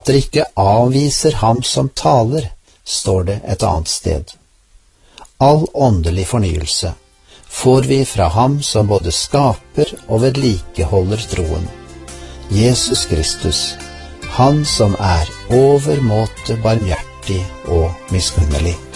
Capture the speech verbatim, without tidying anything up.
dere ikke avviser ham som taler, står det et annet sted. All åndelig fornyelse får vi fra ham som både skaper og vedlikeholder troen, Jesus Kristus, han som er overmåte barmhjertig og miskunnelig.